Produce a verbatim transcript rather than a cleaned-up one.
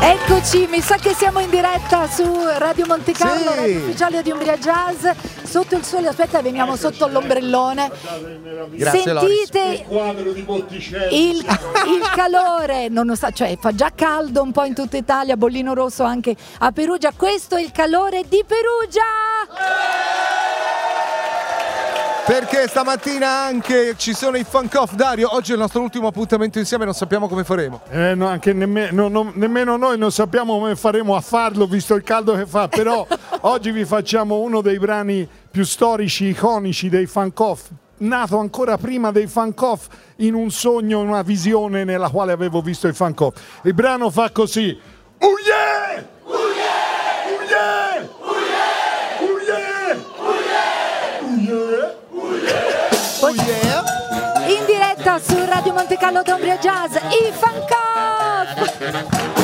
Eccoci, mi sa che siamo in diretta su Radio Monte Carlo, sì. radio ufficiale di Umbria Jazz, sotto il sole. Aspetta, veniamo sotto l'ombrellone. Grazie, Sentite il, il calore, non lo sa, cioè fa già caldo un po' in tutta Italia, bollino rosso anche a Perugia. Questo è il calore di Perugia! Perché stamattina anche ci sono i Funk Off. Dario, oggi è il nostro ultimo appuntamento insieme, non sappiamo come faremo. Eh, no, anche nemme- no, no, nemmeno noi non sappiamo come faremo a farlo, visto il caldo che fa, però oggi vi facciamo uno dei brani più storici, iconici dei Funk Off, nato ancora prima dei Funk Off, in un sogno, una visione nella quale avevo visto i Funk Off. Il brano fa così: oh yeah! Oh yeah! Oh yeah! Oh yeah! Oh yeah! Oh yeah! Oh yeah! In diretta su Radio Monte Carlo d'Umbria Jazz, i Funk Off!